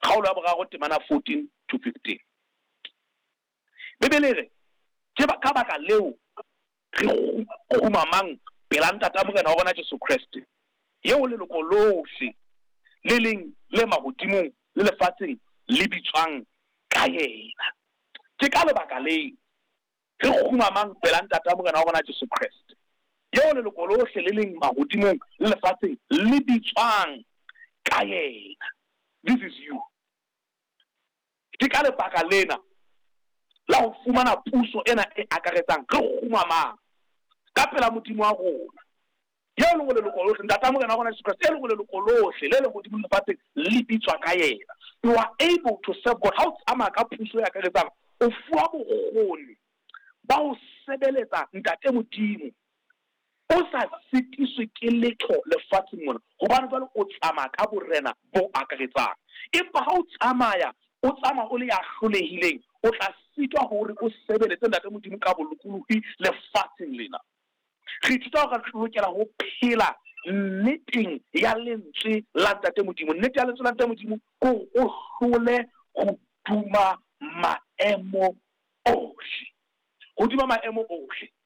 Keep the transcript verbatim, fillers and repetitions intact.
kgaolo ya boraro temana fourteen to fifteen. Bebele re ke ba ka baka leo re khumamang pela ntata morena wa rona Jesu Kriste yeo le lokolohle le leng le mahodimong le lefatsheng le bitswang ka yena. Ke ka lebaka le re khumamang pela ntata morena wa rona Jesu Kriste yeo le lokolohle le leng mahodimong le lefatsheng le bitswang ka yena. This is you. Ke ka lebaka lena la ho fumana puso ena e akaretsang re khumamang ka pela modimo wa rona yeo le le lokolohle ntata morena wa rona Jesu Kriste le le lokolohle le le modimo le lefatsheng le bitswa ka yena. You are able to serve God. How ama ka puso e akaretsang o fuwa bokgoni ba ho sebeletsa ntate modimo o sa sitiswe ke letho lefatsheng mona hobane jwale o tsamaya ka borena bo akaretsang. Empa ha o tsamaya o tsamaya o le ya hlolehileng o tla sitwa hore o sebeletse ntate modimo ka bolokolohi lefatsheng lena. Re ithuta hore re lokela ho phela nneteng ya lentswe la ntate modimo. Nnete ya lentswe la ntate modimo ko o hlole ho duma maemo ohle. Ho duma maemo ohle.